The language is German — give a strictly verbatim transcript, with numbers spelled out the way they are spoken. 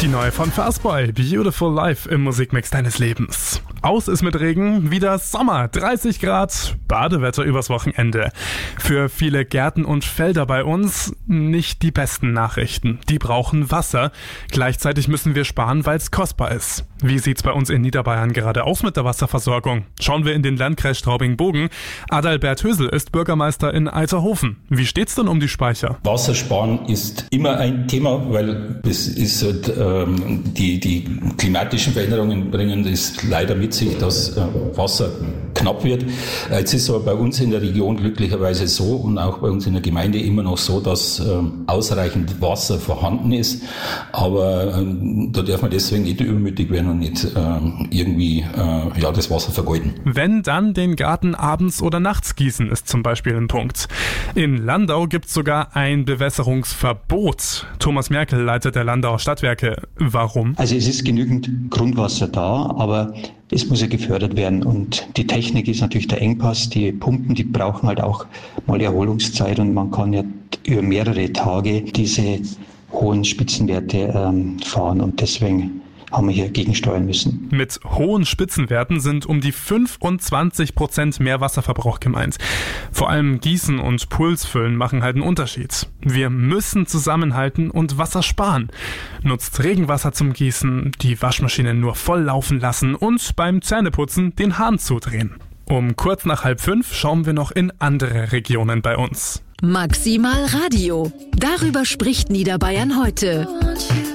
Die neue von Fastboy, Beautiful Life im Musikmix deines Lebens. Aus ist mit Regen, wieder Sommer, dreißig Grad, Badewetter übers Wochenende. Für viele Gärten und Felder bei uns nicht die besten Nachrichten. Die brauchen Wasser. Gleichzeitig müssen wir sparen, weil es kostbar ist. Wie sieht's bei uns in Niederbayern gerade aus mit der Wasserversorgung? Schauen wir in den Landkreis Straubing-Bogen. Adalbert Hösel ist Bürgermeister in Eiterhofen. Wie steht's denn um die Speicher? Wassersparen ist immer ein Thema, weil es ist halt, ähm, die, die klimatischen Veränderungen bringen es leider mit sich, dass äh, Wasser knapp wird. Jetzt ist aber bei uns in der Region glücklicherweise so und auch bei uns in der Gemeinde immer noch so, dass ähm, ausreichend Wasser vorhanden ist. Aber ähm, da darf man deswegen nicht übermütig werden und nicht ähm, irgendwie äh, ja, das Wasser vergeuden. Wenn, dann den Garten abends oder nachts gießen, ist zum Beispiel ein Punkt. In Landau gibt es sogar ein Bewässerungsverbot. Thomas Merkel, Leiter der Landauer Stadtwerke. Warum? Also es ist genügend Grundwasser da, aber es muss ja gefördert werden und die Technik ist natürlich der Engpass. Die Pumpen, die brauchen halt auch mal Erholungszeit und man kann ja über mehrere Tage diese hohen Spitzenwerte ähm, fahren und deswegen haben wir hier gegensteuern müssen. Mit hohen Spitzenwerten sind um die fünfundzwanzig Prozent mehr Wasserverbrauch gemeint. Vor allem Gießen und Pulsfüllen machen halt einen Unterschied. Wir müssen zusammenhalten und Wasser sparen. Nutzt Regenwasser zum Gießen, die Waschmaschine nur voll laufen lassen und beim Zähneputzen den Hahn zudrehen. Um kurz nach halb fünf schauen wir noch in andere Regionen bei uns. Maximal Radio. Darüber spricht Niederbayern heute.